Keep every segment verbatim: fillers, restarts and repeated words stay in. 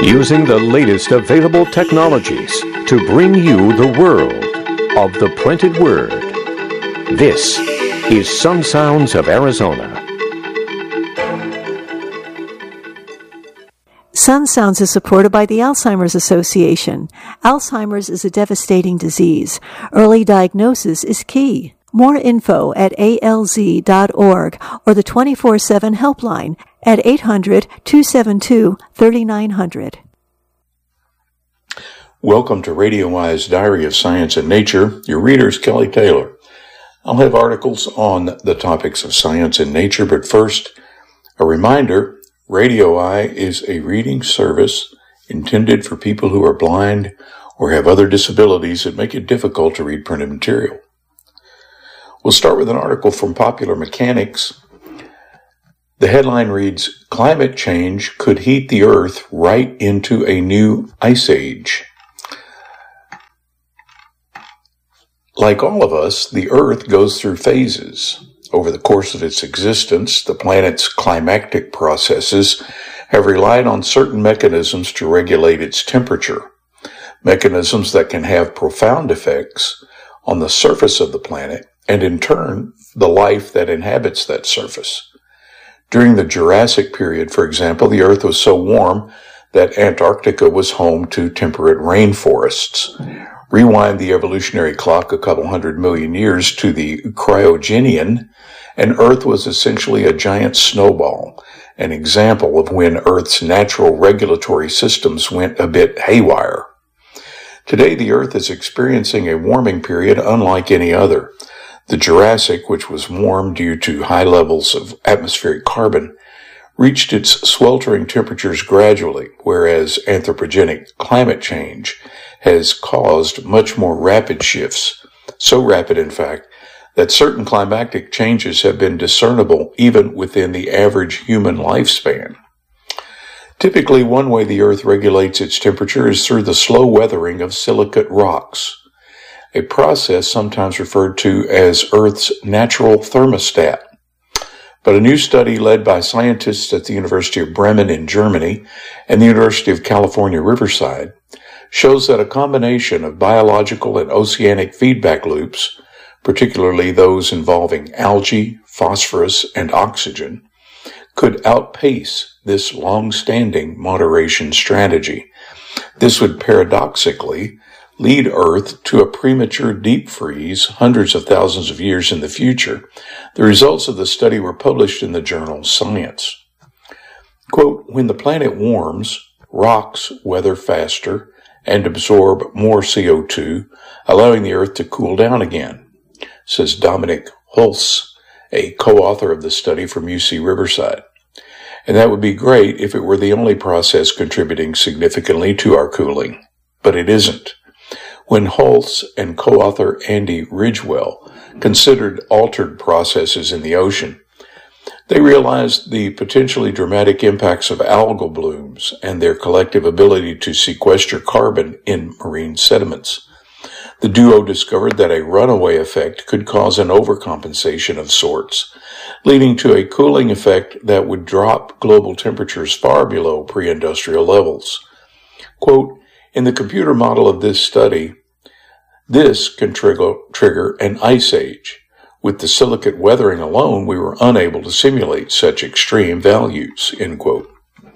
using the latest available technologies to bring you the world of the printed word. This is Sun Sounds of Arizona. Sun Sounds is supported by the Alzheimer's Association. Alzheimer's is a devastating disease. Early diagnosis is key. More info at A L Z dot org or the twenty-four seven helpline at eight hundred, two seven two, three nine zero zero. Welcome to Radio Wise Diary of Science and Nature. Your reader is Kelly Taylor. I'll have articles on the topics of science and nature, but first, a reminder, Radio Eye is a reading service intended for people who are blind or have other disabilities that make it difficult to read printed material. We'll start with an article from Popular Mechanics. The headline reads, "Climate change could heat the Earth right into a new ice age." Like all of us, the Earth goes through phases. Over the course of its existence, the planet's climactic processes have relied on certain mechanisms to regulate its temperature, mechanisms that can have profound effects on the surface of the planet and, in turn, the life that inhabits that surface. During the Jurassic period, for example, the Earth was so warm that Antarctica was home to temperate rainforests. Rewind the evolutionary clock a couple hundred million years to the Cryogenian, and Earth was essentially a giant snowball, an example of when Earth's natural regulatory systems went a bit haywire. Today, the Earth is experiencing a warming period unlike any other. The Jurassic, which was warm due to high levels of atmospheric carbon, reached its sweltering temperatures gradually, whereas anthropogenic climate change has caused much more rapid shifts, so rapid, in fact, that certain climatic changes have been discernible even within the average human lifespan. Typically, one way the Earth regulates its temperature is through the slow weathering of silicate rocks, a process sometimes referred to as Earth's natural thermostat. But a new study led by scientists at the University of Bremen in Germany and the University of California, Riverside, shows that a combination of biological and oceanic feedback loops, particularly those involving algae, phosphorus, and oxygen, could outpace this long-standing moderation strategy. This would paradoxically lead Earth to a premature deep freeze hundreds of thousands of years in the future. The results of the study were published in the journal Science. Quote, "When the planet warms, rocks weather faster and absorb more C O two, allowing the Earth to cool down again," says Dominic Hulse, a co-author of the study from U C Riverside. And that would be great if it were the only process contributing significantly to our cooling, but it isn't. When Hulse and co-author Andy Ridgewell considered altered processes in the ocean, they realized the potentially dramatic impacts of algal blooms and their collective ability to sequester carbon in marine sediments. The duo discovered that a runaway effect could cause an overcompensation of sorts, leading to a cooling effect that would drop global temperatures far below pre-industrial levels. Quote, "In the computer model of this study, this can trigger, trigger an ice age. With the silicate weathering alone, we were unable to simulate such extreme values," end quote.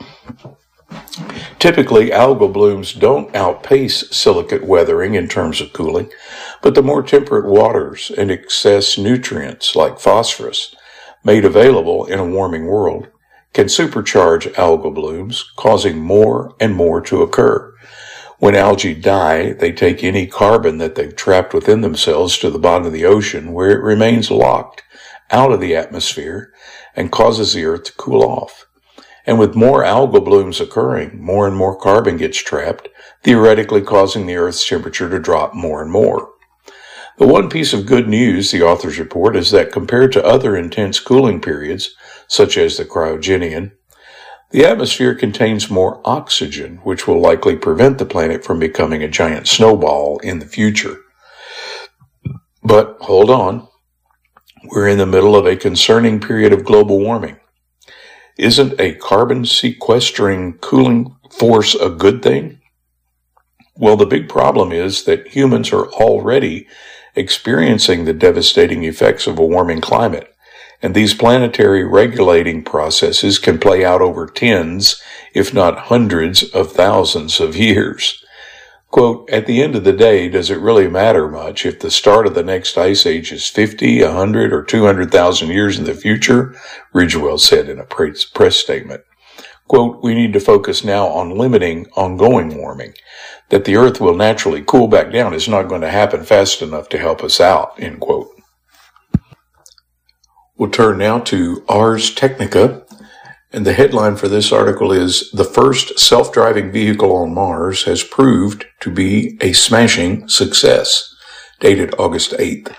Typically, algal blooms don't outpace silicate weathering in terms of cooling, but the more temperate waters and excess nutrients like phosphorus made available in a warming world can supercharge algal blooms, causing more and more to occur. When algae die, they take any carbon that they've trapped within themselves to the bottom of the ocean, where it remains locked out of the atmosphere and causes the Earth to cool off. And with more algal blooms occurring, more and more carbon gets trapped, theoretically causing the Earth's temperature to drop more and more. The one piece of good news, the authors report, is that compared to other intense cooling periods, such as the Cryogenian, the atmosphere contains more oxygen, which will likely prevent the planet from becoming a giant snowball in the future. But hold on. We're in the middle of a concerning period of global warming. Isn't a carbon sequestering cooling force a good thing? Well, the big problem is that humans are already experiencing the devastating effects of a warming climate, and these planetary regulating processes can play out over tens, if not hundreds of thousands of years. Quote, at the end of the day, does it really matter much if the start of the next ice age is fifty, one hundred, or two hundred thousand years in the future? Ridgewell said in a press statement. Quote, we need to focus now on limiting ongoing warming. That the Earth will naturally cool back down is not going to happen fast enough to help us out, end quote. We'll turn now to Ars Technica, and the headline for this article is, the first self-driving vehicle on Mars has proved to be a smashing success, dated August eighth.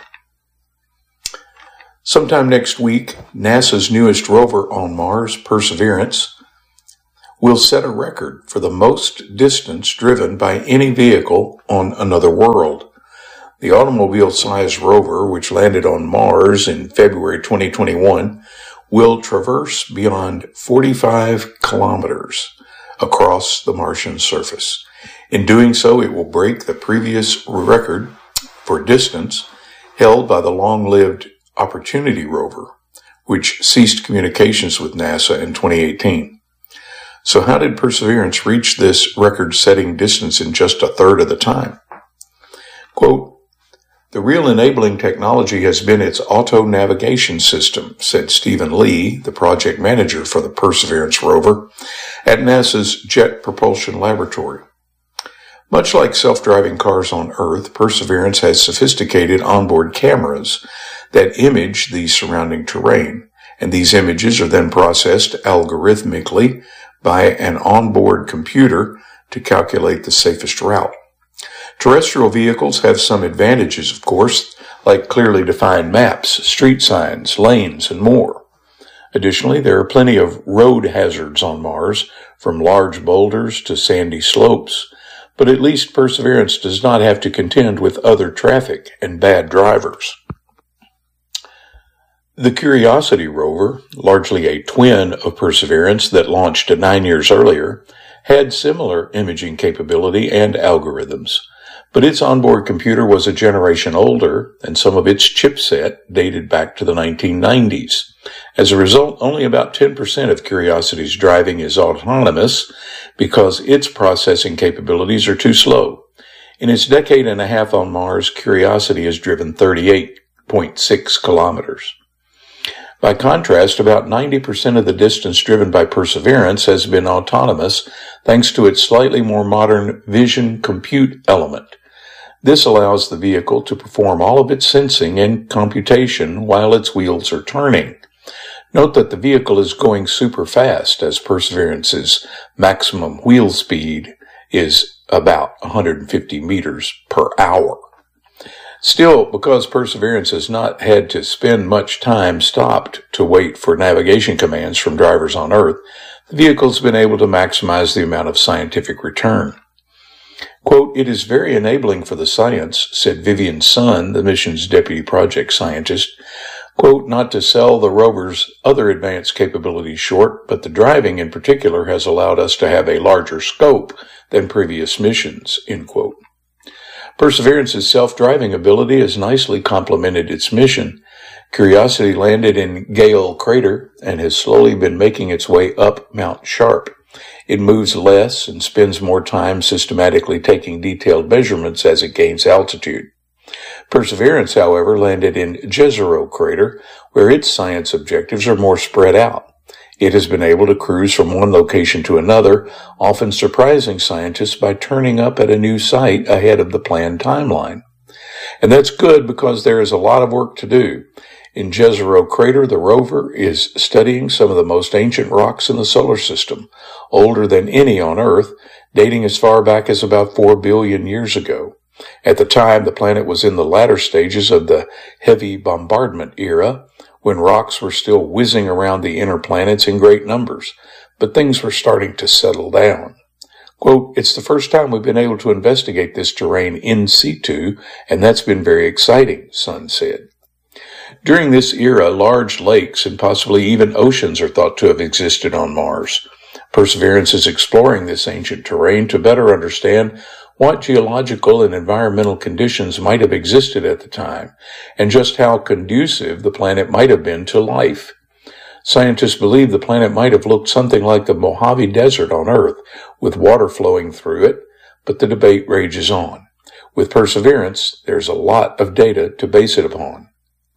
Sometime next week, NASA's newest rover on Mars, Perseverance, will set a record for the most distance driven by any vehicle on another world. The automobile-sized rover, which landed on Mars in February twenty twenty-one, will traverse beyond forty-five kilometers across the Martian surface. In doing so, it will break the previous record for distance held by the long-lived Opportunity rover, which ceased communications with NASA in twenty eighteen. So how did Perseverance reach this record-setting distance in just a third of the time? Quote, the real enabling technology has been its auto-navigation system, said Stephen Lee, the project manager for the Perseverance rover, at NASA's Jet Propulsion Laboratory. Much like self-driving cars on Earth, Perseverance has sophisticated onboard cameras that image the surrounding terrain, and these images are then processed algorithmically by an onboard computer to calculate the safest route. Terrestrial vehicles have some advantages, of course, like clearly defined maps, street signs, lanes, and more. Additionally, there are plenty of road hazards on Mars, from large boulders to sandy slopes, but at least Perseverance does not have to contend with other traffic and bad drivers. The Curiosity rover, largely a twin of Perseverance that launched nine years earlier, had similar imaging capability and algorithms, but its onboard computer was a generation older, and some of its chipset dated back to the nineteen nineties. As a result, only about ten percent of Curiosity's driving is autonomous because its processing capabilities are too slow. In its decade and a half on Mars, Curiosity has driven thirty-eight point six kilometers. By contrast, about ninety percent of the distance driven by Perseverance has been autonomous thanks to its slightly more modern vision compute element. This allows the vehicle to perform all of its sensing and computation while its wheels are turning. Note that the vehicle is going super fast, as Perseverance's maximum wheel speed is about one hundred fifty meters per hour. Still, because Perseverance has not had to spend much time stopped to wait for navigation commands from drivers on Earth, the vehicle's been able to maximize the amount of scientific return. Quote, it is very enabling for the science, said Vivian Sun, the mission's deputy project scientist. Quote, not to sell the rover's other advanced capabilities short, but the driving in particular has allowed us to have a larger scope than previous missions, end quote. Perseverance's self-driving ability has nicely complemented its mission. Curiosity landed in Gale Crater and has slowly been making its way up Mount Sharp. It moves less and spends more time systematically taking detailed measurements as it gains altitude. Perseverance, however, landed in Jezero Crater, where its science objectives are more spread out. It has been able to cruise from one location to another, often surprising scientists by turning up at a new site ahead of the planned timeline. And that's good because there is a lot of work to do. In Jezero Crater, the rover is studying some of the most ancient rocks in the solar system, older than any on Earth, dating as far back as about four billion years ago. At the time, the planet was in the latter stages of the heavy bombardment era, when rocks were still whizzing around the inner planets in great numbers, but things were starting to settle down. Quote, it's the first time we've been able to investigate this terrain in situ, and that's been very exciting, Sun said. During this era, large lakes and possibly even oceans are thought to have existed on Mars. Perseverance is exploring this ancient terrain to better understand what geological and environmental conditions might have existed at the time, and just how conducive the planet might have been to life. Scientists believe the planet might have looked something like the Mojave Desert on Earth, with water flowing through it, but the debate rages on. With Perseverance, there's a lot of data to base it upon.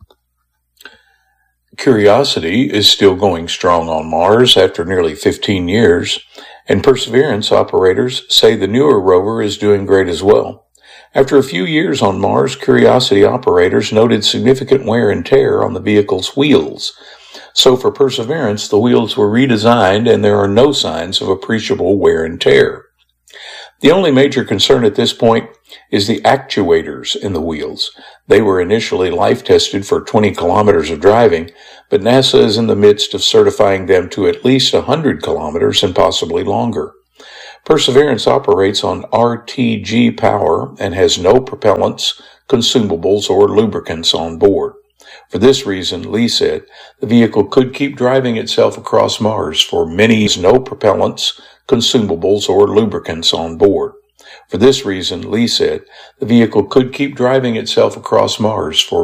Curiosity is still going strong on Mars after nearly fifteen years, and Perseverance operators say the newer rover is doing great as well. After a few years on Mars, Curiosity operators noted significant wear and tear on the vehicle's wheels. So for Perseverance, the wheels were redesigned and there are no signs of appreciable wear and tear. The only major concern at this point is the actuators in the wheels. They were initially life-tested for twenty kilometers of driving, but NASA is in the midst of certifying them to at least one hundred kilometers and possibly longer. Perseverance operates on R T G power and has no propellants, consumables, or lubricants on board. For this reason, Lee said, the vehicle could keep driving itself across Mars for many years, no propellants, consumables, or lubricants on board. For this reason, Lee said, the vehicle could keep driving itself across Mars for